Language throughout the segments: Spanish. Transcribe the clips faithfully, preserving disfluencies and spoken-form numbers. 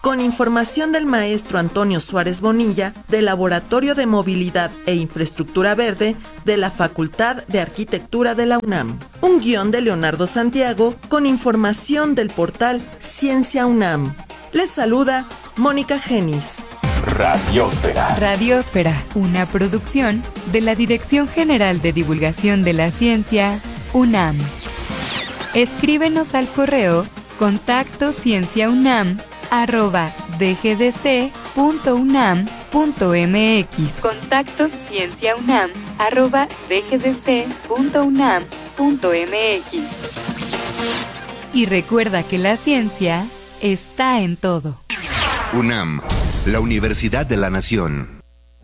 con información del maestro Antonio Suárez Bonilla del Laboratorio de Movilidad e Infraestructura Verde de la Facultad de Arquitectura de la UNAM. Un guión de Leonardo Santiago con información del portal Ciencia UNAM. Les saluda Mónica Genis. Radiósfera. Radiósfera, una producción de la Dirección General de Divulgación de la Ciencia, UNAM. Escríbenos al correo contacto cienciaunam arroba dgdc punto unam punto mx. Contacto cienciaunam arroba dgdc punto unam punto mx. Y recuerda que la ciencia está en todo. UNAM, la Universidad de la Nación.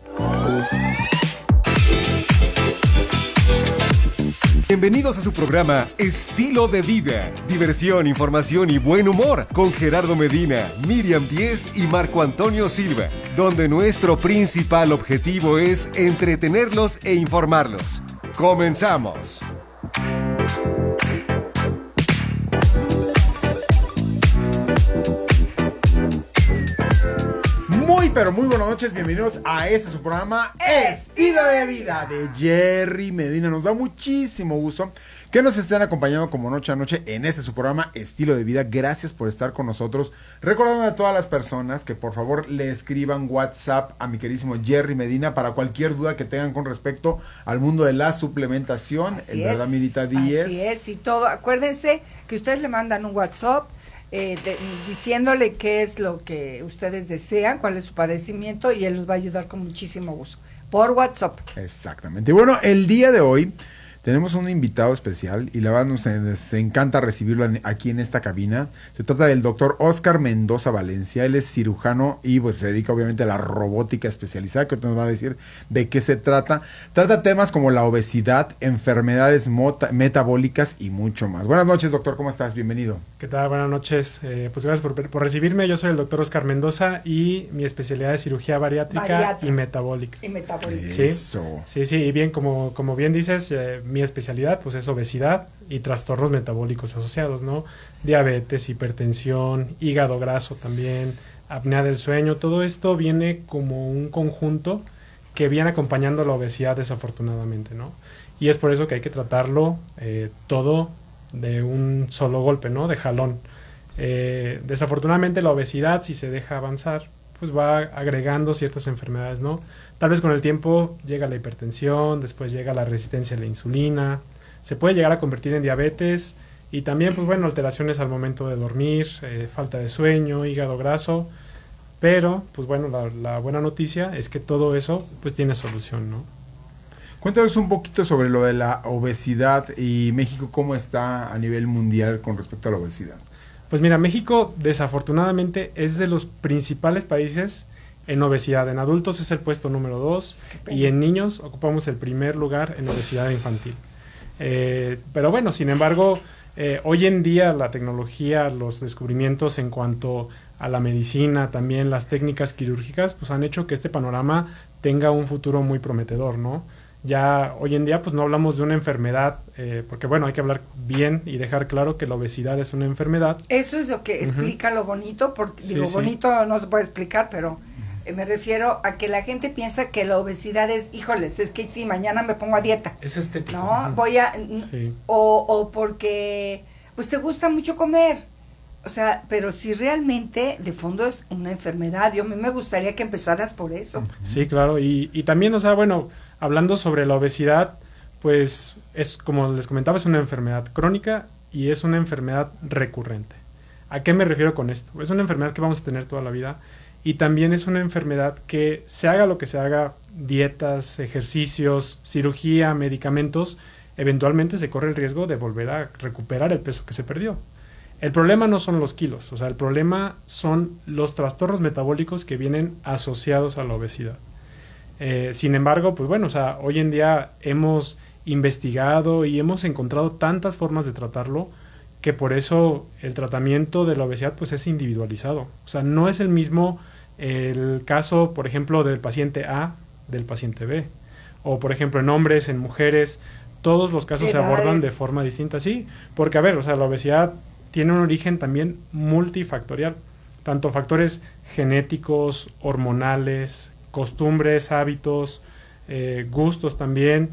Bienvenidos a su programa Estilo de Vida, diversión, información y buen humor con Gerardo Medina, Miriam Díez y Marco Antonio Silva, donde nuestro principal objetivo es entretenerlos e informarlos. ¡Comenzamos! Muy, pero muy buenas noches, bienvenidos a este su programa Estilo de Vida de Jerry Medina. Nos da muchísimo gusto que nos estén acompañando como noche a noche en este su programa Estilo de Vida. Gracias por estar con nosotros. Recordando a todas las personas que por favor le escriban WhatsApp a mi queridísimo Jerry Medina para cualquier duda que tengan con respecto al mundo de la suplementación. Así el verdad, es, Mirita Díez. Así es, y todo. Acuérdense que ustedes le mandan un WhatsApp Eh, de, diciéndole qué es lo que ustedes desean, cuál es su padecimiento, y él los va a ayudar con muchísimo gusto por WhatsApp. Exactamente. Y bueno, el día de hoy tenemos un invitado especial y la verdad nos, nos encanta recibirlo en, aquí en esta cabina. Se trata del doctor Óscar Mendoza Valencia. Él es cirujano y pues se dedica obviamente a la robótica especializada, que nos va a decir de qué se trata. Trata temas como la obesidad, enfermedades mota, metabólicas y mucho más. Buenas noches, doctor, ¿cómo estás? Bienvenido. ¿Qué tal? Buenas noches. Eh, pues gracias por, por recibirme. Yo soy el doctor Óscar Mendoza y mi especialidad es cirugía bariátrica Bariatra. y metabólica. Y metabólica. ¿Sí? Eso. Sí, sí, y bien, como, como bien dices, eh, mi especialidad pues es obesidad y trastornos metabólicos asociados, ¿no? Diabetes, hipertensión, hígado graso también, apnea del sueño. Todo esto viene como un conjunto que viene acompañando la obesidad desafortunadamente, ¿no? Y es por eso que hay que tratarlo eh, todo de un solo golpe, ¿no? De jalón. Eh, desafortunadamente la obesidad, si se deja avanzar, pues va agregando ciertas enfermedades, ¿no? Tal vez con el tiempo llega la hipertensión, después llega la resistencia a la insulina, se puede llegar a convertir en diabetes y también, pues bueno, alteraciones al momento de dormir, eh, falta de sueño, hígado graso, pero, pues bueno, la, la buena noticia es que todo eso, pues tiene solución, ¿no? Cuéntanos un poquito sobre lo de la obesidad y México, ¿cómo está a nivel mundial con respecto a la obesidad? Pues mira, México desafortunadamente es de los principales países en obesidad. En adultos es el puesto número dos y en niños ocupamos el primer lugar en obesidad infantil. Eh, pero bueno, sin embargo, eh, hoy en día la tecnología, los descubrimientos en cuanto a la medicina, también las técnicas quirúrgicas, pues han hecho que este panorama tenga un futuro muy prometedor, ¿no? Ya hoy en día pues no hablamos de una enfermedad, eh, porque bueno, hay que hablar bien y dejar claro que la obesidad es una enfermedad. Eso es lo que uh-huh. explica lo bonito, porque sí, digo, sí. bonito no se puede explicar, pero eh, me refiero a que la gente piensa que la obesidad es, híjoles, es que si mañana me pongo a dieta. Es estético. No, uh-huh. voy a, sí. o, o porque pues te gusta mucho comer. O sea, pero si realmente de fondo es una enfermedad, yo a mí me gustaría que empezaras por eso. Sí, claro, y, y también, o sea, bueno, hablando sobre la obesidad, pues es, como les comentaba, es una enfermedad crónica y es una enfermedad recurrente. ¿A qué me refiero con esto? Es una enfermedad que vamos a tener toda la vida y también es una enfermedad que se haga lo que se haga, dietas, ejercicios, cirugía, medicamentos, eventualmente se corre el riesgo de volver a recuperar el peso que se perdió. El problema no son los kilos, o sea, el problema son los trastornos metabólicos que vienen asociados a la obesidad. Eh, sin embargo, pues bueno, o sea, hoy en día hemos investigado y hemos encontrado tantas formas de tratarlo que por eso el tratamiento de la obesidad pues es individualizado. O sea, no es el mismo el caso, por ejemplo, del paciente A del paciente B. O, por ejemplo, en hombres, en mujeres, todos los casos se abordan de forma distinta. Sí, porque, a ver, o sea, la obesidad tiene un origen también multifactorial. tanto factores genéticos, hormonales, costumbres, hábitos, eh, gustos también,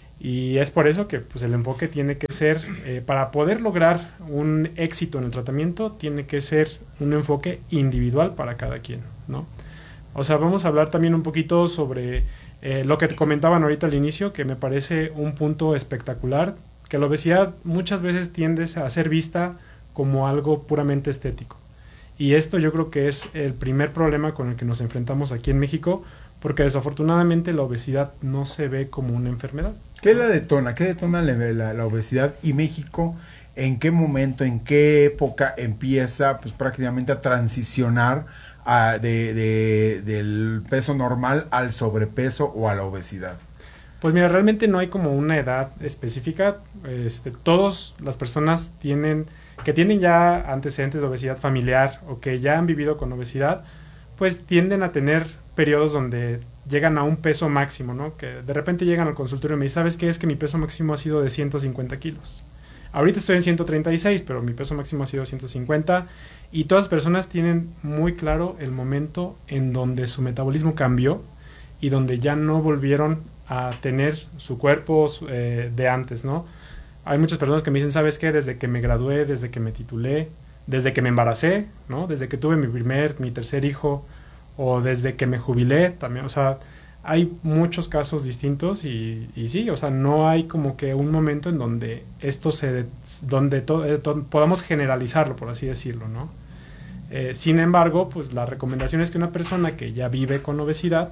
y es por eso que pues, el enfoque tiene que ser, eh, para poder lograr un éxito en el tratamiento, tiene que ser un enfoque individual para cada quien, ¿no? O sea, vamos a hablar también un poquito sobre eh, lo que te comentaban ahorita al inicio, que me parece un punto espectacular, que la obesidad muchas veces tiende a ser vista como algo puramente estético. Y esto yo creo que es el primer problema con el que nos enfrentamos aquí en México, porque desafortunadamente la obesidad no se ve como una enfermedad. ¿Qué la detona? ¿Qué detona la, la, la obesidad? Y México, ¿en qué momento, en qué época empieza pues prácticamente a transicionar a, de, de, del peso normal al sobrepeso o a la obesidad? Pues mira, realmente no hay como una edad específica. Este, todas las personas tienen que tienen ya antecedentes de obesidad familiar o que ya han vivido con obesidad, pues tienden a tener periodos donde llegan a un peso máximo, ¿no? Que de repente llegan al consultorio y me dicen, ¿sabes qué? Es que mi peso máximo ha sido de ciento cincuenta kilos. Ahorita estoy en ciento treinta y seis, pero mi peso máximo ha sido ciento cincuenta. Y todas las personas tienen muy claro el momento en donde su metabolismo cambió y donde ya no volvieron a tener su cuerpo eh, de antes, ¿no? Hay muchas personas que me dicen, ¿sabes qué? Desde que me gradué, desde que me titulé, desde que me embaracé, ¿no? Desde que tuve mi primer, mi tercer hijo, o desde que me jubilé también, o sea, hay muchos casos distintos y, y sí, o sea, no hay como que un momento en donde esto se, donde to, eh, to, podamos generalizarlo, por así decirlo, ¿no? Eh, sin embargo, pues la recomendación es que una persona que ya vive con obesidad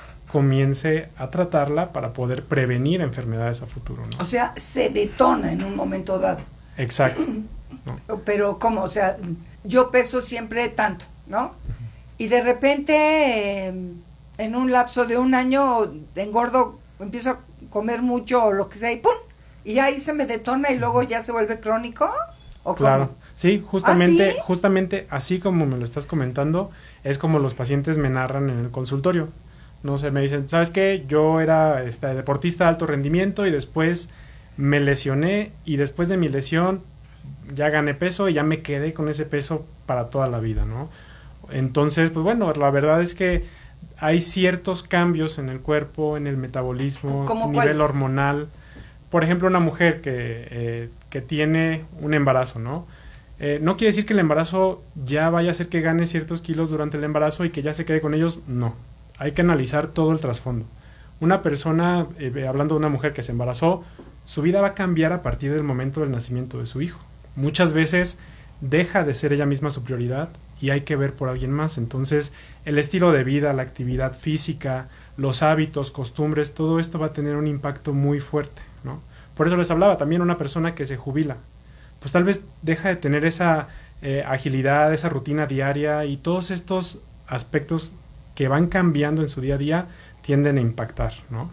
comience a tratarla para poder prevenir enfermedades a futuro, ¿no? O sea, se detona en un momento dado. Exacto. ¿No? Pero ¿cómo? O sea, yo peso siempre tanto, ¿no? Uh-huh. Y de repente, eh, en un lapso de un año, engordo, empiezo a comer mucho o lo que sea y ¡pum! Y ahí se me detona y luego ya se vuelve crónico. ¿O claro, cómo? Sí, justamente, ¿Ah, sí? justamente así como me lo estás comentando, es como los pacientes me narran en el consultorio. No sé, me dicen, ¿sabes qué? Yo era este, deportista de alto rendimiento y después me lesioné y después de mi lesión ya gané peso y ya me quedé con ese peso para toda la vida, ¿no? Entonces, pues bueno, la verdad es que hay ciertos cambios en el cuerpo, en el metabolismo, ¿Cómo nivel cuáles? hormonal. Por ejemplo, una mujer que, eh, que tiene un embarazo, ¿no? Eh, no quiere decir que el embarazo ya vaya a hacer que gane ciertos kilos durante el embarazo y que ya se quede con ellos, no. Hay que analizar todo el trasfondo. Una persona, eh, hablando de una mujer que se embarazó, su vida va a cambiar a partir del momento del nacimiento de su hijo. Muchas veces deja de ser ella misma su prioridad y hay que ver por alguien más. Entonces, el estilo de vida, la actividad física, los hábitos, costumbres, todo esto va a tener un impacto muy fuerte, ¿no? Por eso les hablaba, también una persona que se jubila, pues tal vez deja de tener esa eh, agilidad, esa rutina diaria y todos estos aspectos que van cambiando en su día a día tienden a impactar, ¿no?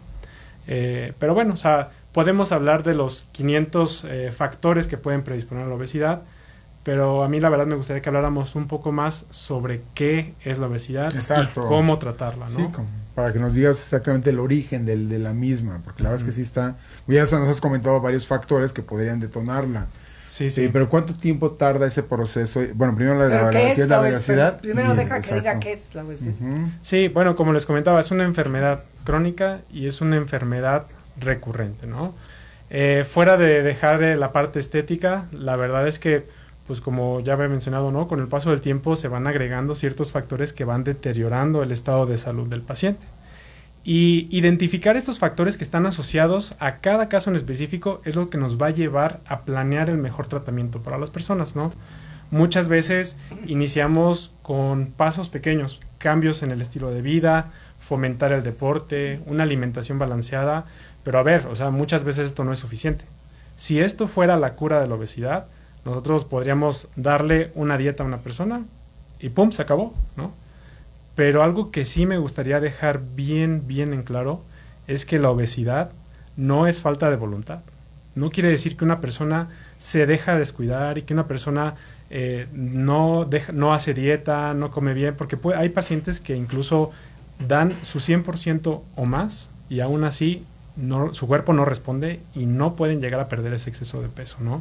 Eh, pero bueno, o sea, podemos hablar de los quinientos eh, factores que pueden predisponer a la obesidad, pero a mí la verdad me gustaría que habláramos un poco más sobre qué es la obesidad. Exacto. Y cómo tratarla, ¿no? Sí, como para que nos digas exactamente el origen del, de la misma, porque la verdad uh-huh. es que sí está, ya nos has comentado varios factores que podrían detonarla. Sí, sí, sí. Pero ¿cuánto tiempo tarda ese proceso? Bueno, primero la, la, la, ¿qué es la obesidad. Primero y, deja exacto. que diga qué es la obesidad. Uh-huh. Sí, bueno, como les comentaba, es una enfermedad crónica y es una enfermedad recurrente, ¿no? Eh, fuera de dejar eh, la parte estética, la verdad es que, pues como ya había mencionado, ¿no? Con el paso del tiempo se van agregando ciertos factores que van deteriorando el estado de salud del paciente. Y identificar estos factores que están asociados a cada caso en específico es lo que nos va a llevar a planear el mejor tratamiento para las personas, ¿no? Muchas veces iniciamos con pasos pequeños, cambios en el estilo de vida, fomentar el deporte, una alimentación balanceada, pero a ver, o sea, muchas veces esto no es suficiente. Si esto fuera la cura de la obesidad, nosotros podríamos darle una dieta a una persona y ¡pum!, se acabó, ¿no? Pero algo que sí me gustaría dejar bien, bien en claro es que la obesidad no es falta de voluntad. No quiere decir que una persona se deja descuidar y que una persona eh, no, deja, no hace dieta, no come bien, porque puede, hay pacientes que incluso dan su cien por ciento o más y aún así no, su cuerpo no responde y no pueden llegar a perder ese exceso de peso, ¿no?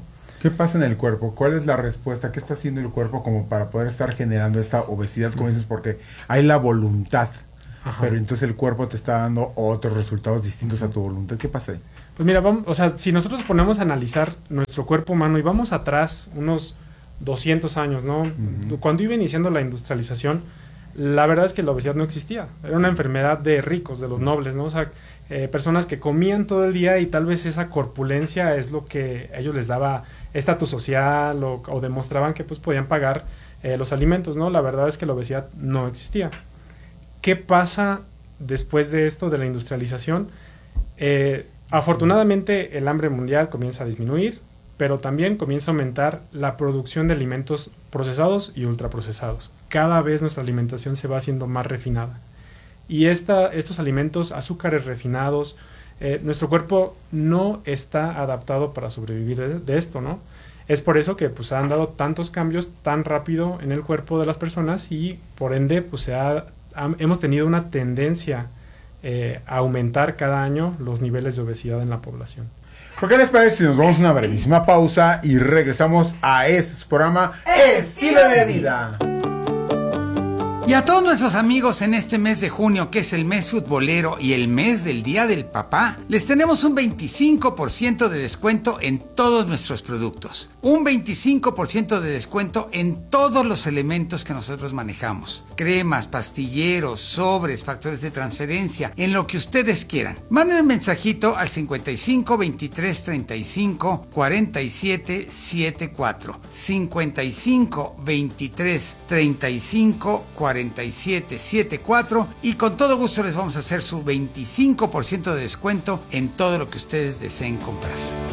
¿Qué pasa en el cuerpo? ¿Cuál es la respuesta? ¿Qué está haciendo el cuerpo como para poder estar generando esta obesidad, como dices? Porque hay la voluntad, ajá, pero entonces el cuerpo te está dando otros resultados distintos a tu voluntad. ¿Qué pasa ahí? Pues mira, vamos, o sea, si nosotros ponemos a analizar nuestro cuerpo humano y vamos atrás unos doscientos años, ¿no? Uh-huh. Cuando iba iniciando la industrialización, la verdad es que la obesidad no existía. Era una enfermedad de ricos, de los nobles, ¿no? O sea, eh, personas que comían todo el día y tal vez esa corpulencia es lo que a ellos les daba estatus social o, o demostraban que pues podían pagar eh, los alimentos, ¿no? La verdad es que la obesidad no existía. ¿Qué pasa después de esto, de la industrialización? Eh, afortunadamente el hambre mundial comienza a disminuir, pero también comienza a aumentar la producción de alimentos procesados y ultraprocesados. Cada vez nuestra alimentación se va haciendo más refinada. Y esta, estos alimentos, azúcares refinados, eh, nuestro cuerpo no está adaptado para sobrevivir de, de esto, ¿no? Es por eso que pues, han dado tantos cambios tan rápido en el cuerpo de las personas y por ende pues, se ha, ha, hemos tenido una tendencia eh, a aumentar cada año los niveles de obesidad en la población. ¿Por qué les parece si nos vamos a una brevísima pausa y regresamos a este programa Estilo de Vida? Y a todos nuestros amigos en este mes de junio, que es el mes futbolero y el mes del Día del Papá, les tenemos un veinticinco por ciento de descuento en todos nuestros productos. Un veinticinco por ciento de descuento en todos los elementos que nosotros manejamos. Cremas, pastilleros, sobres, factores de transferencia, en lo que ustedes quieran. Manden un mensajito al cincuenta y cinco, veintitrés, treinta y cinco, cuarenta y siete, setenta y cuatro. cincuenta y cinco, veintitrés, treinta y cinco, cuarenta y siete, setenta y cuatro y con todo gusto les vamos a hacer su veinticinco por ciento de descuento en todo lo que ustedes deseen comprar.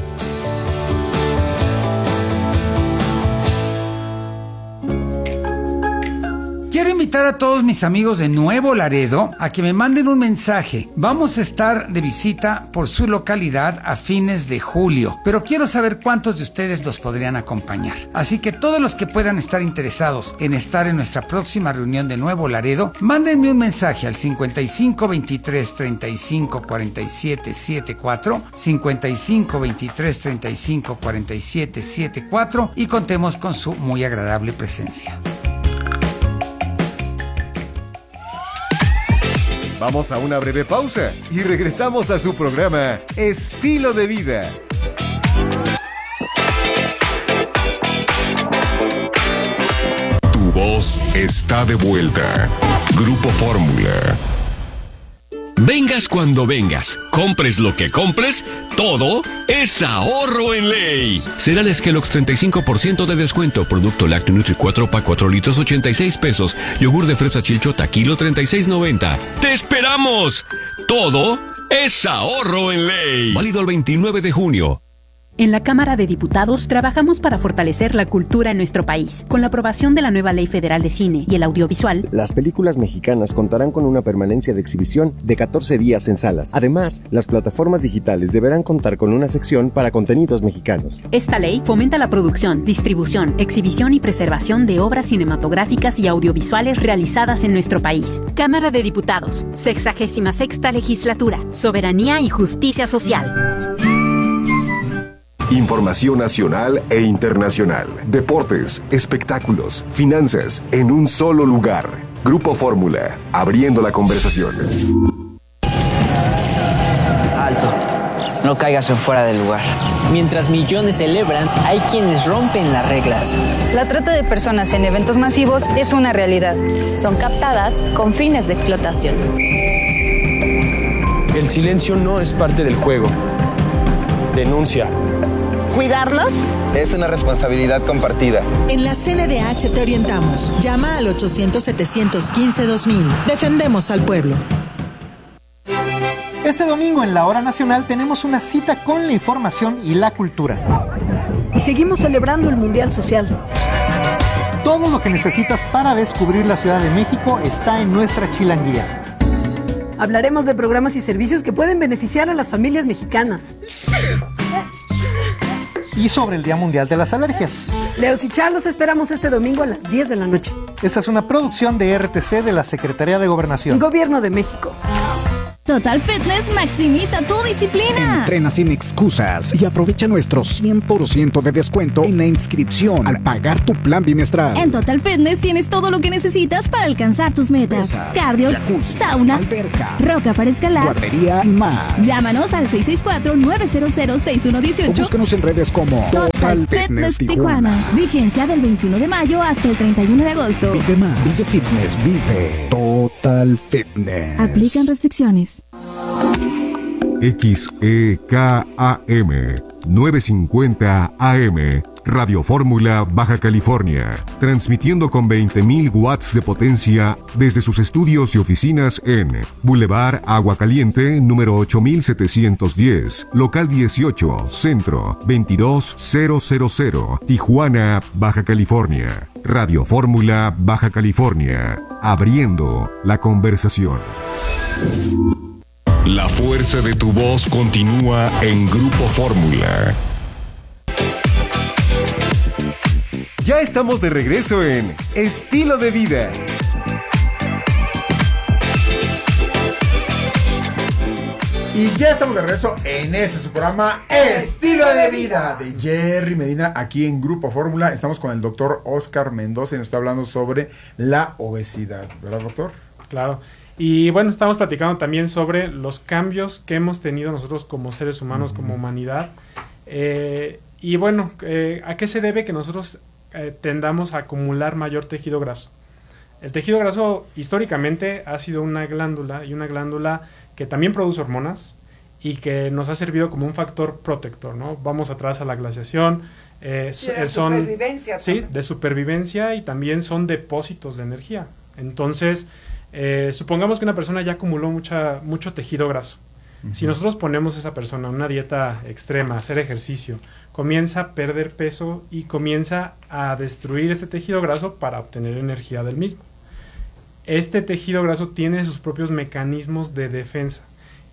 Quiero invitar a todos mis amigos de Nuevo Laredo a que me manden un mensaje. Vamos a estar de visita por su localidad a fines de julio, pero quiero saber cuántos de ustedes los podrían acompañar. Así que todos los que puedan estar interesados en estar en nuestra próxima reunión de Nuevo Laredo, mándenme un mensaje al cincuenta y cinco, veintitrés, treinta y cinco, cuarenta y siete, setenta y cuatro, cincuenta y cinco, veintitrés, treinta y cinco, cuarenta y siete, setenta y cuatro y contemos con su muy agradable presencia. Vamos a una breve pausa y regresamos a su programa Estilo de Vida. Tu voz está de vuelta. Grupo Fórmula. Vengas cuando vengas, compres lo que compres, todo es ahorro en ley. Cereales Kellogg's treinta y cinco por ciento de descuento, producto lácteo Nutri cuatro pa cuatro litros ochenta y seis pesos, yogur de fresa Chilchota kilo treinta y seis noventa. ¡Te esperamos! Todo es ahorro en ley. Válido el veintinueve de junio. En la Cámara de Diputados trabajamos para fortalecer la cultura en nuestro país. Con la aprobación de la nueva Ley Federal de Cine y el Audiovisual, las películas mexicanas contarán con una permanencia de exhibición de catorce días en salas. Además, las plataformas digitales deberán contar con una sección para contenidos mexicanos. Esta ley fomenta la producción, distribución, exhibición y preservación de obras cinematográficas y audiovisuales realizadas en nuestro país. Cámara de Diputados, sexagésima sexta Legislatura, Soberanía y Justicia Social. Información nacional e internacional. Deportes, espectáculos, finanzas, en un solo lugar. Grupo Fórmula, abriendo la conversación. Alto, no caigas en fuera del lugar. Mientras millones celebran, hay quienes rompen las reglas. La trata de personas en eventos masivos es una realidad. Son captadas con fines de explotación. El silencio no es parte del juego. Denuncia. ¿Cuidarlos? Es una responsabilidad compartida. En la C N D H te orientamos. Llama al ochocientos, setecientos quince, dos mil. Defendemos al pueblo. Este domingo en la Hora Nacional tenemos una cita con la información y la cultura. Y seguimos celebrando el Mundial Social. Todo lo que necesitas para descubrir la Ciudad de México está en nuestra chilanguía. Hablaremos de programas y servicios que pueden beneficiar a las familias mexicanas. Y sobre el Día Mundial de las Alergias. Leos y Char los esperamos este domingo a las diez de la noche. Esta es una producción de R T C de la Secretaría de Gobernación. Gobierno de México. Total Fitness maximiza tu disciplina. Entrena sin excusas y aprovecha nuestro cien por ciento de descuento en la inscripción al pagar tu plan bimestral. En Total Fitness tienes todo lo que necesitas para alcanzar tus metas. Pesas, cardio, jacuzzi, sauna, alberca, roca para escalar, guardería y más. Llámanos al seis seis cuatro, nueve cero cero, seis uno uno ocho. O búscanos en redes como Total, Total Fitness, Fitness Tijuana. Tijuana. Vigencia del veintiuno de mayo hasta el treinta y uno de agosto. Vive más, vive fitness, vive Total Fitness. Aplican restricciones. X E K A M novecientos cincuenta A M Radio Fórmula Baja California, transmitiendo con veinte mil watts de potencia desde sus estudios y oficinas en Boulevard Agua Caliente, número ocho mil setecientos diez, local dieciocho, centro, veintidós mil, Tijuana, Baja California. Radio Fórmula Baja California, abriendo la conversación. La fuerza de tu voz continúa en Grupo Fórmula. Ya estamos de regreso en Estilo de Vida. Y ya estamos de regreso en este su programa Estilo de Vida de Jerry Medina, aquí en Grupo Fórmula. Estamos con el doctor Oscar Mendoza y nos está hablando sobre la obesidad, ¿verdad, doctor? Claro. Y bueno, estamos platicando también sobre los cambios que hemos tenido nosotros como seres humanos, uh-huh. como humanidad. Eh, y bueno, eh, ¿a qué se debe que nosotros eh, tendamos a acumular mayor tejido graso? El tejido graso históricamente ha sido una glándula, y una glándula que también produce hormonas y que nos ha servido como un factor protector, ¿no? Vamos atrás a la glaciación. Eh, sí, de son, supervivencia. Sí, también. de supervivencia, y también son depósitos de energía. Entonces, eh, supongamos que una persona ya acumuló mucha, mucho tejido graso. Uh-huh. Si nosotros ponemos a esa persona en una dieta extrema, hacer ejercicio, comienza a perder peso y comienza a destruir este tejido graso para obtener energía del mismo. Este tejido graso tiene sus propios mecanismos de defensa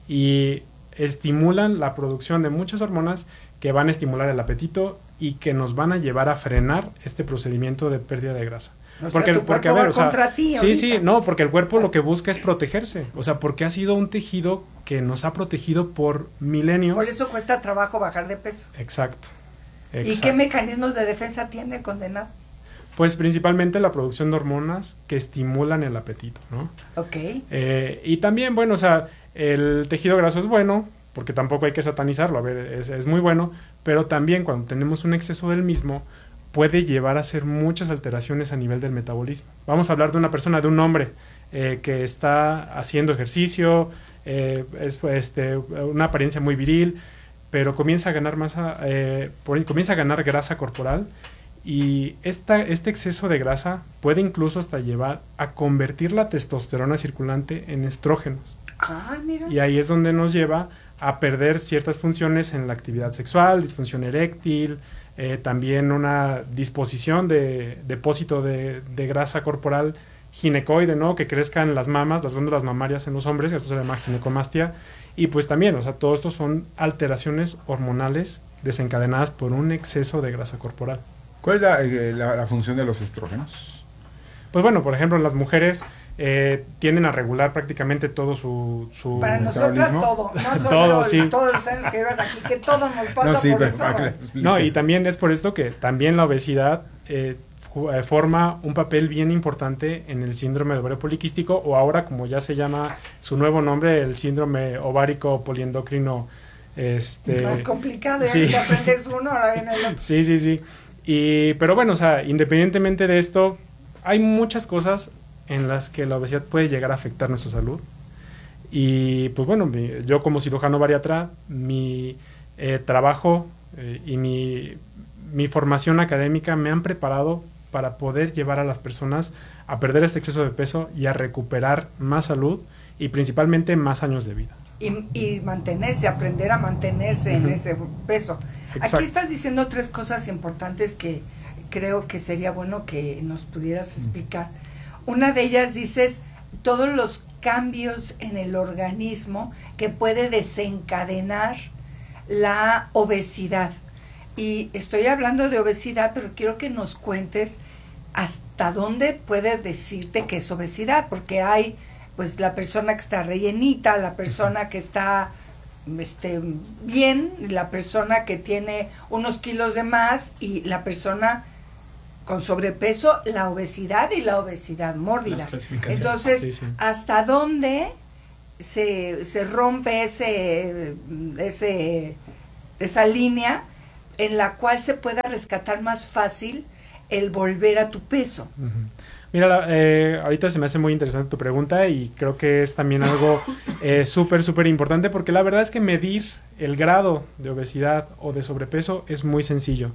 y estimulan la producción de muchas hormonas que van a estimular el apetito y que nos van a llevar a frenar este procedimiento de pérdida de grasa. O porque, sea, tu porque a cuerpo ver, va o sea, contra ti sí, ahorita. sí, no, porque el cuerpo lo que busca es protegerse, o sea, porque ha sido un tejido que nos ha protegido por milenios. Por eso cuesta trabajo bajar de peso. Exacto. ¿Y exacto. qué mecanismos de defensa tiene el condenado? Pues principalmente la producción de hormonas que estimulan el apetito, ¿no? Ok. Eh, y también, bueno, o sea, el tejido graso es bueno, porque tampoco hay que satanizarlo, a ver, es, es muy bueno, pero también cuando tenemos un exceso del mismo, puede llevar a hacer muchas alteraciones a nivel del metabolismo. Vamos a hablar de una persona, de un hombre eh, que está haciendo ejercicio, eh, es este, una apariencia muy viril, pero comienza a ganar masa, eh, por, comienza a ganar grasa corporal, y esta, este exceso de grasa puede incluso hasta llevar a convertir la testosterona circulante en estrógenos. Ah, mira. Y ahí es donde nos lleva a perder ciertas funciones en la actividad sexual, disfunción eréctil, eh, también una disposición de depósito de, de grasa corporal ginecoide, ¿no? Que crezcan las mamas, las glándulas mamarias en los hombres, eso se llama ginecomastia. Y pues también, o sea, todo esto son alteraciones hormonales desencadenadas por un exceso de grasa corporal. ¿Cuál es la, eh, la, la función de los estrógenos? Pues bueno, por ejemplo, las mujeres eh, tienden a regular prácticamente todo su... su Para nosotras todo, no solo todo, sí. todos los años que llevas aquí, que todo nos pasa no, sí, por pero, eso. No, y también es por esto que también la obesidad eh, eh, forma un papel bien importante en el síndrome de ovario poliquístico, o ahora, como ya se llama su nuevo nombre, el síndrome ovárico poliendocrino. Este, no es complicado, ya sí. que aprendes uno, ahora viene el otro. Sí, sí, sí. Y, pero bueno, o sea, independientemente de esto, hay muchas cosas en las que la obesidad puede llegar a afectar nuestra salud. Y pues bueno, mi, yo como cirujano bariatra, mi eh, trabajo eh, y mi, mi formación académica me han preparado para poder llevar a las personas a perder este exceso de peso y a recuperar más salud y principalmente más años de vida. Y, y mantenerse, aprender a mantenerse uh-huh. en ese peso. Exacto. Aquí estás diciendo tres cosas importantes que creo que sería bueno que nos pudieras explicar. Una de ellas dices todos los cambios en el organismo que puede desencadenar la obesidad. Y estoy hablando de obesidad, pero quiero que nos cuentes hasta dónde puede decirte que es obesidad, porque hay pues la persona que está rellenita, la persona que está este bien, la persona que tiene unos kilos de más y la persona con sobrepeso, la obesidad y la obesidad mórbida. Entonces, sí, sí. ¿hasta dónde se, se rompe ese, ese esa línea en la cual se pueda rescatar más fácil el volver a tu peso? Uh-huh. Mira, eh, ahorita se me hace muy interesante tu pregunta y creo que es también algo eh, súper, súper importante porque la verdad es que medir el grado de obesidad o de sobrepeso es muy sencillo.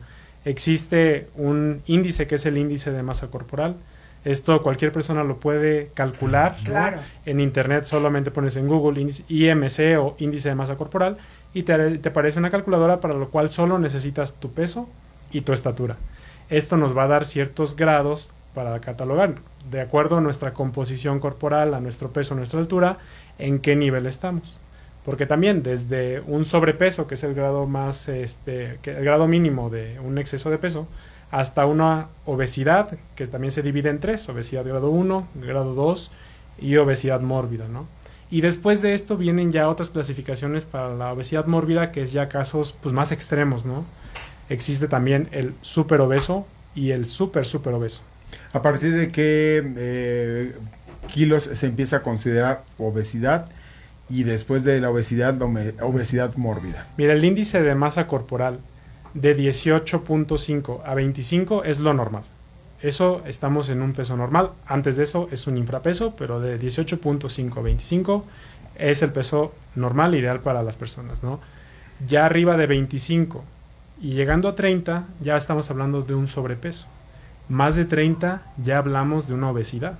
Existe un índice que es el índice de masa corporal. Esto cualquier persona lo puede calcular. Claro. ¿no? En internet solamente pones en Google I M C o índice de masa corporal y te, te aparece una calculadora para lo cual solo necesitas tu peso y tu estatura. Esto nos va a dar ciertos grados para catalogar, de acuerdo a nuestra composición corporal, a nuestro peso, a nuestra altura, en qué nivel estamos. Porque también desde un sobrepeso, que es el grado más, este, que el grado mínimo de un exceso de peso, hasta una obesidad, que también se divide en tres, obesidad grado uno, grado dos y obesidad mórbida, ¿no? Y después de esto vienen ya otras clasificaciones para la obesidad mórbida, que es ya casos pues más extremos, ¿no? Existe también el super obeso y el super super obeso. ¿A partir de qué eh, kilos se empieza a considerar obesidad? Y después de la obesidad, la obesidad mórbida. Mira, el índice de masa corporal de dieciocho punto cinco a veinticinco es lo normal. Eso estamos en un peso normal. Antes de eso es un infrapeso, pero de dieciocho punto cinco a veinticinco es el peso normal, ideal para las personas, ¿no? Ya arriba de veinticinco y llegando a treinta ya estamos hablando de un sobrepeso. Más de treinta ya hablamos de una obesidad.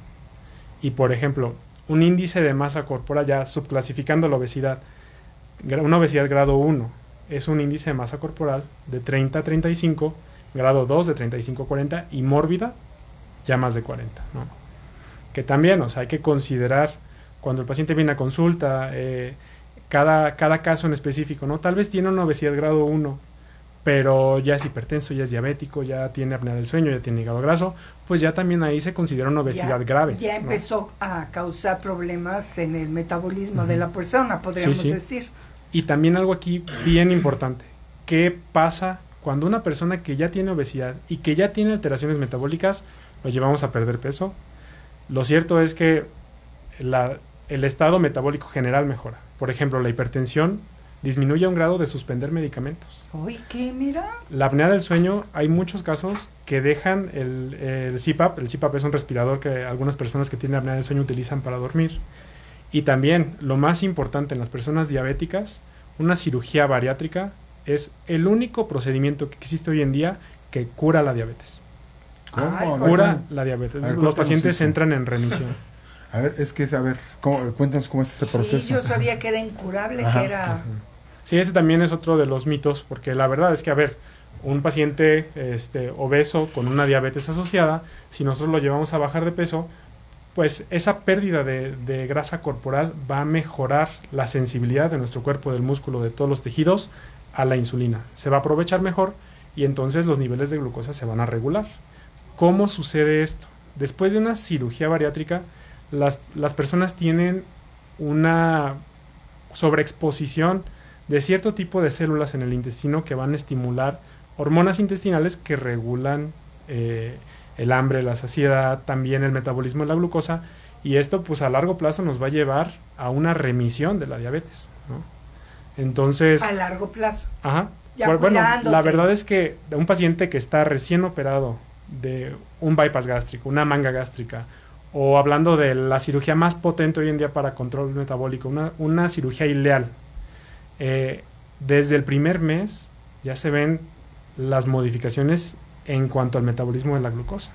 Y por ejemplo, un índice de masa corporal, ya subclasificando la obesidad, una obesidad grado uno es un índice de masa corporal de treinta a treinta y cinco, grado dos de treinta y cinco a cuarenta y mórbida ya más de cuarenta, ¿no? Que también, o sea, hay que considerar cuando el paciente viene a consulta, eh, cada, cada caso en específico, ¿no? Tal vez tiene una obesidad grado uno, pero ya es hipertenso, ya es diabético, ya tiene apnea del sueño, ya tiene hígado graso, pues ya también ahí se considera una obesidad ya, grave. Ya ¿no? empezó a causar problemas en el metabolismo uh-huh. de la persona, podríamos sí, sí. decir. Y también algo aquí bien importante, ¿qué pasa cuando una persona que ya tiene obesidad y que ya tiene alteraciones metabólicas, lo llevamos a perder peso? Lo cierto es que la, el estado metabólico general mejora. Por ejemplo, la hipertensión disminuye a un grado de suspender medicamentos. Uy, ¿qué? Mira. La apnea del sueño, hay muchos casos que dejan el, el C PAP. El C PAP es un respirador que algunas personas que tienen apnea del sueño utilizan para dormir. Y también, lo más importante en las personas diabéticas, una cirugía bariátrica es el único procedimiento que existe hoy en día que cura la diabetes. ¿Cómo? Ay, cura ¿cómo? La diabetes. Ver, los pacientes eso. entran en remisión. A ver, es que, a ver, ¿cómo, cuéntanos cómo es ese proceso. Sí, yo sabía que era incurable, Ajá. que era... Ajá. Sí, ese también es otro de los mitos, porque la verdad es que, a ver, un paciente este, obeso con una diabetes asociada, si nosotros lo llevamos a bajar de peso, pues esa pérdida de, de grasa corporal va a mejorar la sensibilidad de nuestro cuerpo, del músculo, de todos los tejidos, a la insulina. Se va a aprovechar mejor y entonces los niveles de glucosa se van a regular. ¿Cómo sucede esto? Después de una cirugía bariátrica, las, las personas tienen una sobreexposición de cierto tipo de células en el intestino que van a estimular hormonas intestinales que regulan eh, el hambre, la saciedad, también el metabolismo de la glucosa, y esto pues a largo plazo nos va a llevar a una remisión de la diabetes, ¿no? Entonces... A largo plazo. Ajá. Ya bueno, cuidándote. La verdad es que un paciente que está recién operado de un bypass gástrico, una manga gástrica, o hablando de la cirugía más potente hoy en día para control metabólico, una, una cirugía ileal, eh, desde el primer mes ya se ven las modificaciones en cuanto al metabolismo de la glucosa,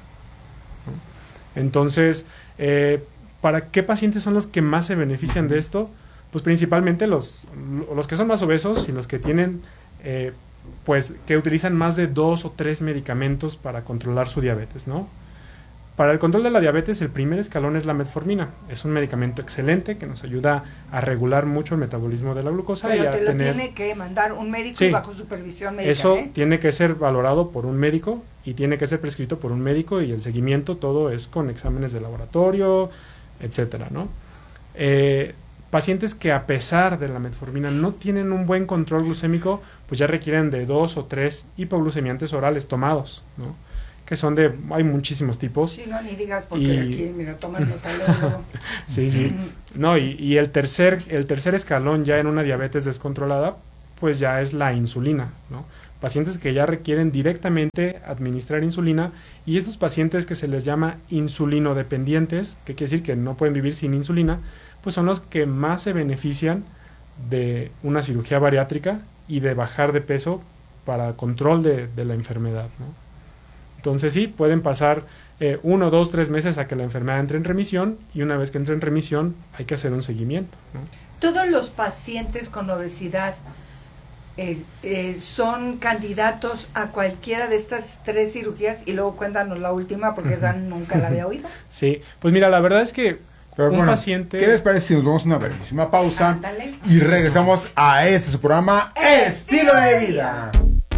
¿no? Entonces, eh, ¿para qué pacientes son los que más se benefician de esto? Pues principalmente los, los que son más obesos y los que tienen, eh, pues, que utilizan más de dos o tres medicamentos para controlar su diabetes, ¿no? Para el control de la diabetes, el primer escalón es la metformina. Es un medicamento excelente que nos ayuda a regular mucho el metabolismo de la glucosa. Pero y a te lo tener... tiene que mandar un médico sí, bajo supervisión médica. Eso ¿eh? tiene que ser valorado por un médico y tiene que ser prescrito por un médico, y el seguimiento todo es con exámenes de laboratorio, etcétera, ¿no? Eh, pacientes que a pesar de la metformina no tienen un buen control glucémico, pues ya requieren de dos o tres hipoglucemiantes orales tomados, ¿no? Que son de, hay muchísimos tipos. Sí, no, ni digas porque y... aquí, mira, toma el metalero. sí, sí. No, y, y el tercer, el tercer escalón ya en una diabetes descontrolada, pues ya es la insulina, ¿no? Pacientes que ya requieren directamente administrar insulina, y estos pacientes que se les llama insulinodependientes, que quiere decir que no pueden vivir sin insulina, pues son los que más se benefician de una cirugía bariátrica y de bajar de peso para control de, de la enfermedad, ¿no? Entonces sí, pueden pasar eh, uno, dos, tres meses a que la enfermedad entre en remisión, y una vez que entre en remisión hay que hacer un seguimiento, ¿no? Todos los pacientes con obesidad eh, eh, son candidatos a cualquiera de estas tres cirugías, y luego cuéntanos la última porque esa nunca la había oído. Sí, pues mira, la verdad es que Pero un bueno, paciente... ¿qué les parece si nos vamos a una brevísima pausa? Ándale. Y regresamos a este su programa Estilo de Vida.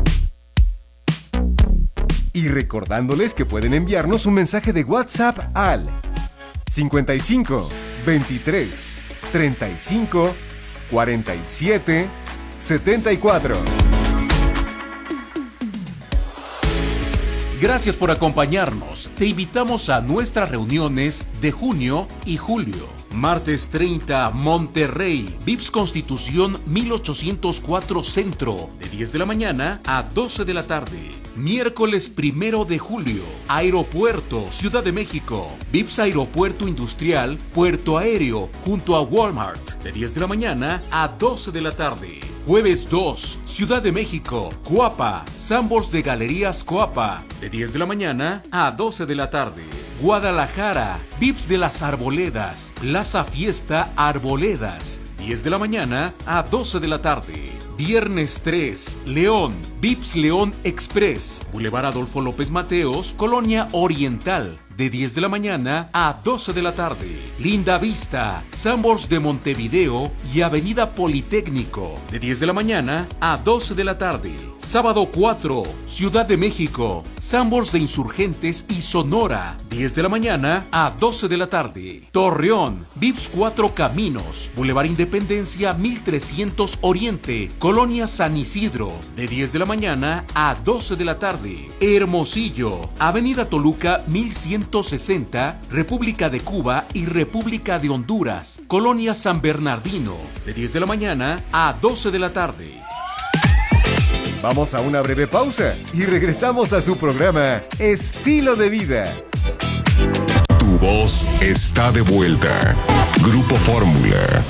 Y recordándoles que pueden enviarnos un mensaje de WhatsApp al cincuenta y cinco, veintitrés, treinta y cinco, cuarenta y siete, setenta y cuatro. Gracias por acompañarnos. Te invitamos a nuestras reuniones de junio y julio. Martes treinta, Monterrey, V I P S Constitución mil ochocientos cuatro Centro, de diez de la mañana a doce de la tarde. Miércoles primero de julio, Aeropuerto, Ciudad de México, V I P S Aeropuerto Industrial, Puerto Aéreo, junto a Walmart, de diez de la mañana a doce de la tarde. Jueves dos, Ciudad de México, Coapa, Sambors de Galerías Coapa, de diez de la mañana a doce de la tarde. Guadalajara, V I P S de las Arboledas, Plaza Fiesta Arboledas, diez de la mañana a doce de la tarde. Viernes tres, León, V I P S León Express, Boulevard Adolfo López Mateos, Colonia Oriental, de diez de la mañana a doce de la tarde. Linda Vista, Sambors de Montevideo y Avenida Politécnico, de diez de la mañana a doce de la tarde. Sábado cuatro, Ciudad de México, Sambors de Insurgentes y Sonora, diez de la mañana a doce de la tarde. Torreón, V I P S Cuatro Caminos, Boulevard Independencia mil trescientos Oriente, Colonia San Isidro, de diez de la mañana a doce de la tarde. Hermosillo, Avenida Toluca mil ciento sesenta, República de Cuba y República de Honduras, Colonia San Bernardino, de diez de la mañana a doce de la tarde. Vamos a una breve pausa y regresamos a su programa Estilo de Vida. Tu voz está de vuelta. Grupo Fórmula.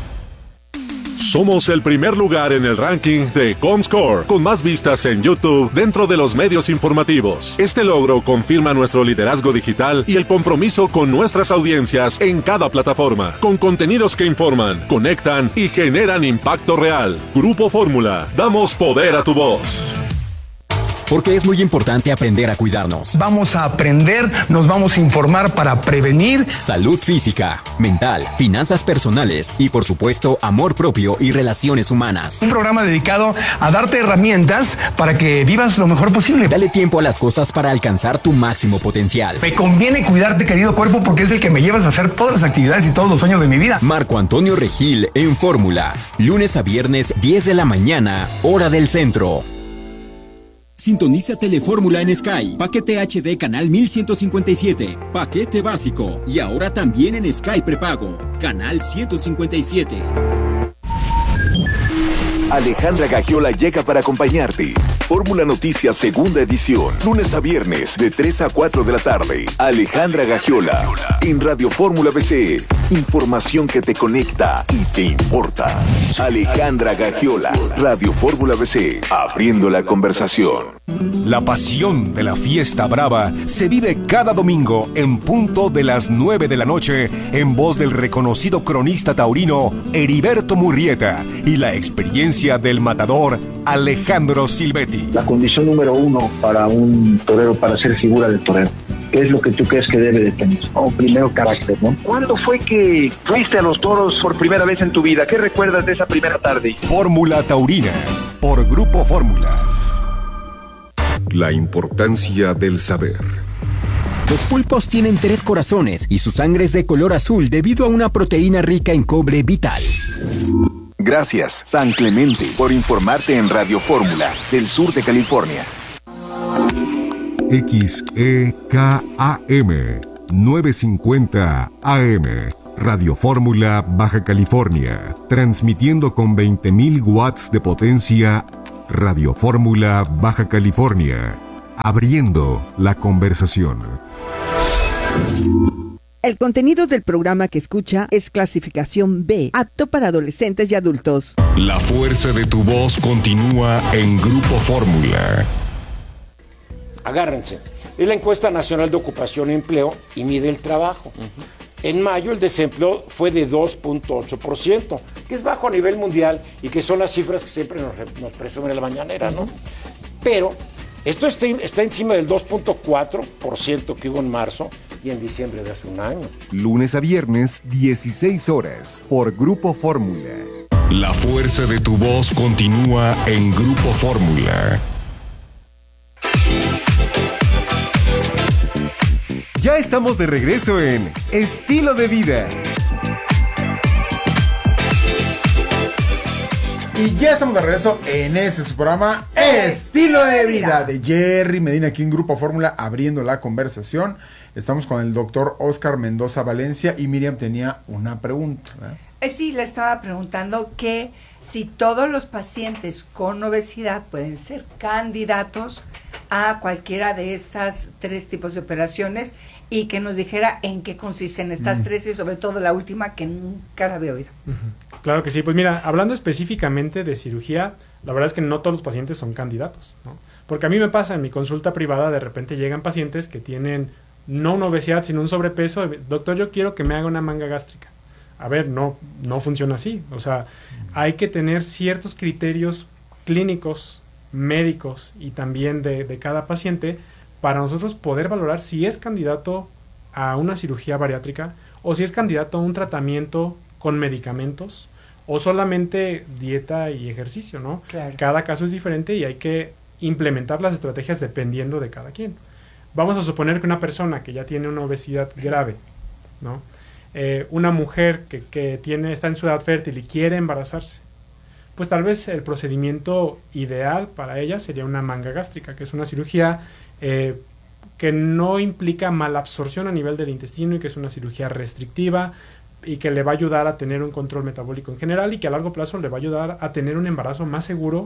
Somos el primer lugar en el ranking de Comscore, con más vistas en YouTube dentro de los medios informativos. Este logro confirma nuestro liderazgo digital y el compromiso con nuestras audiencias en cada plataforma, con contenidos que informan, conectan y generan impacto real. Grupo Fórmula, damos poder a tu voz. Porque es muy importante aprender a cuidarnos. Vamos a aprender, nos vamos a informar para prevenir. Salud física, mental, finanzas personales y, por supuesto, amor propio y relaciones humanas. Un programa dedicado a darte herramientas para que vivas lo mejor posible. Dale tiempo a las cosas para alcanzar tu máximo potencial. Me conviene cuidarte, querido cuerpo, porque es el que me llevas a hacer todas las actividades y todos los sueños de mi vida. Marco Antonio Regil en Fórmula. Lunes a viernes, diez de la mañana, hora del centro. Sintoniza Telefórmula en Sky, paquete H D canal mil ciento cincuenta y siete, paquete básico y ahora también en Sky prepago, canal ciento cincuenta y siete. Alejandra Gagiola llega para acompañarte. Fórmula Noticias segunda edición, lunes a viernes de tres a cuatro de la tarde. Alejandra Gagiola en Radio Fórmula B C. Información que te conecta y te importa. Alejandra Gagiola, Radio Fórmula B C, abriendo la conversación. La pasión de la fiesta brava se vive cada domingo en punto de las nueve de la noche en voz del reconocido cronista taurino Heriberto Murrieta y la experiencia del matador Alejandro Silvetti. La condición número uno para un torero, para ser figura del torero, ¿qué es lo que tú crees que debe de tener? Oh, primero carácter, ¿no? ¿Cuándo fue que fuiste a los toros por primera vez en tu vida? ¿Qué recuerdas de esa primera tarde? Fórmula Taurina, por Grupo Fórmula. La importancia del saber. Los pulpos tienen tres corazones y su sangre es de color azul debido a una proteína rica en cobre vital. Gracias, San Clemente, por informarte en Radio Fórmula del sur de California. X E K A M novecientos cincuenta A M, Radio Fórmula, Baja California, transmitiendo con veinte mil watts de potencia. Radio Fórmula, Baja California, abriendo la conversación. El contenido del programa que escucha es clasificación B, apto para adolescentes y adultos. La fuerza de tu voz continúa en Grupo Fórmula. Agárrense. Es la encuesta nacional de ocupación y empleo y mide el trabajo. Uh-huh. En mayo el desempleo fue de dos punto ocho por ciento, que es bajo a nivel mundial y que son las cifras que siempre nos, nos presumen en la mañanera, ¿no? Pero esto está, está encima del dos punto cuatro por ciento que hubo en marzo y en diciembre de hace un año. Lunes a viernes, dieciséis horas, por Grupo Fórmula. La fuerza de tu voz continúa en Grupo Fórmula. Ya estamos de regreso en Estilo de Vida. Y ya estamos de regreso en este su programa Estilo de Vida de Jerry Medina, aquí en Grupo Fórmula, abriendo la conversación. Estamos con el doctor Oscar Mendoza Valencia y Miriam tenía una pregunta, ¿verdad? Eh, sí, le estaba preguntando que si todos los pacientes con obesidad pueden ser candidatos a cualquiera de estas tres tipos de operaciones y que nos dijera en qué consisten estas mm. tres y sobre todo la última que nunca la había oído. Uh-huh. Claro que sí, pues mira, hablando específicamente de cirugía, la verdad es que no todos los pacientes son candidatos, ¿no? Porque a mí me pasa en mi consulta privada, de repente llegan pacientes que tienen no una obesidad, sino un sobrepeso. Doctor, yo quiero que me haga una manga gástrica. A ver, no, no funciona así. O sea, hay que tener ciertos criterios clínicos, médicos y también de, de cada paciente para nosotros poder valorar si es candidato a una cirugía bariátrica o si es candidato a un tratamiento con medicamentos o solamente dieta y ejercicio, ¿no? Claro. Cada caso es diferente y hay que implementar las estrategias dependiendo de cada quien. Vamos a suponer que una persona que ya tiene una obesidad grave, ¿no? Eh, una mujer que, que tiene, está en su edad fértil y quiere embarazarse, pues tal vez el procedimiento ideal para ella sería una manga gástrica, que es una cirugía eh, que no implica malabsorción a nivel del intestino y que es una cirugía restrictiva y que le va a ayudar a tener un control metabólico en general y que a largo plazo le va a ayudar a tener un embarazo más seguro.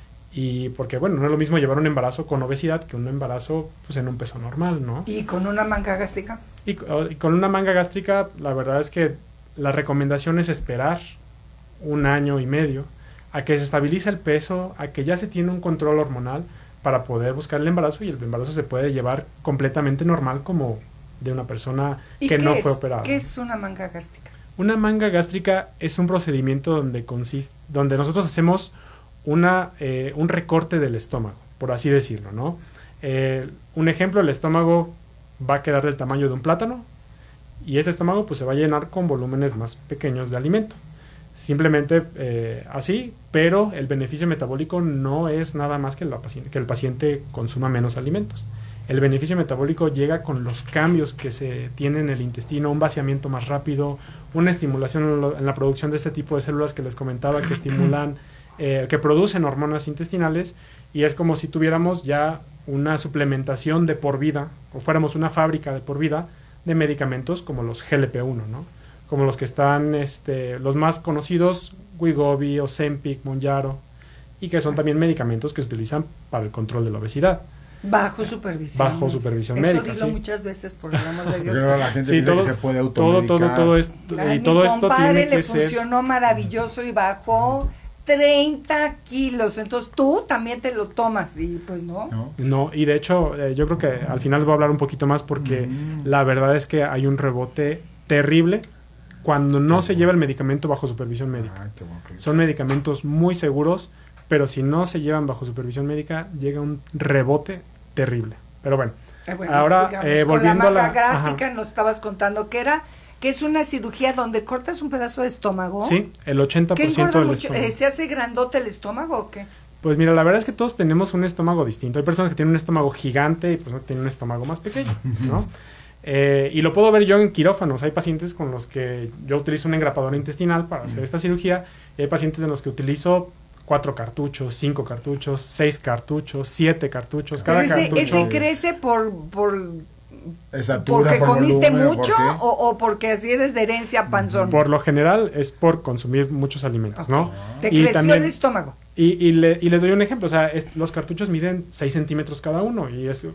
Y porque, bueno, no es lo mismo llevar un embarazo con obesidad que un embarazo pues en un peso normal, ¿no? ¿Y con una manga gástrica? Y, y con una manga gástrica, la verdad es que la recomendación es esperar un año y medio a que se estabilice el peso, a que ya se tiene un control hormonal para poder buscar el embarazo y el embarazo se puede llevar completamente normal como de una persona que no es, fue operada. ¿Qué es una manga gástrica? Una manga gástrica es un procedimiento donde consiste, donde nosotros hacemos Una, eh, un recorte del estómago, por así decirlo, ¿no? Eh, un ejemplo, el estómago va a quedar del tamaño de un plátano y este estómago pues se va a llenar con volúmenes más pequeños de alimento. Simplemente eh, así, pero el beneficio metabólico no es nada más que, la paciente, que el paciente consuma menos alimentos. El beneficio metabólico llega con los cambios que se tienen en el intestino, un vaciamiento más rápido, una estimulación en, lo, en la producción de este tipo de células que les comentaba que estimulan Eh, que producen hormonas intestinales y es como si tuviéramos ya una suplementación de por vida o fuéramos una fábrica de por vida de medicamentos como los G L P uno, ¿no? Como los que están, este, los más conocidos, Wegovy, Ozempic, Mounjaro, y que son también medicamentos que se utilizan para el control de la obesidad. Bajo supervisión. Bajo supervisión Eso médica, dilo sí. muchas veces por el amor de Dios. Pero la gente sí, dice todo, que se puede todo, automedicar. todo, todo esto, Ay, y todo mi esto compadre tiene le que ser... funcionó maravilloso y bajó treinta kilos, entonces tú también te lo tomas y pues no. No, no y de hecho eh, yo creo que al final les voy a hablar un poquito más porque mm. la verdad es que hay un rebote terrible cuando no qué se bueno. lleva el medicamento bajo supervisión médica. Ah, qué bueno. Son medicamentos muy seguros, pero si no se llevan bajo supervisión médica llega un rebote terrible. Pero bueno, eh, bueno ahora eh, volviendo con la a manga gástrica nos estabas contando que era que es una cirugía donde cortas un pedazo de estómago. Sí, el ochenta por ciento del mucho? estómago. Eh, ¿Se hace grandote el estómago o qué? Pues mira, la verdad es que todos tenemos un estómago distinto. Hay personas que tienen un estomado gigante y personas que tienen un estómago más pequeño, ¿no? Eh, y lo puedo ver yo en quirófanos. Hay pacientes con los que yo utilizo un engrapador intestinal para hacer esta cirugía. Y hay pacientes en los que utilizo cuatro cartuchos, cinco cartuchos, seis cartuchos, siete cartuchos. Cada Pero ese, cartucho. ese crece por... por Estatura, ¿Porque por comiste volumen, mucho ¿por qué? o, o porque así eres de herencia panzón? Por lo general es por consumir muchos alimentos, ¿no? Te Y creció también- el estómago. Y, y, le- y les doy un ejemplo, o sea, es- los cartuchos miden seis centímetros cada uno y es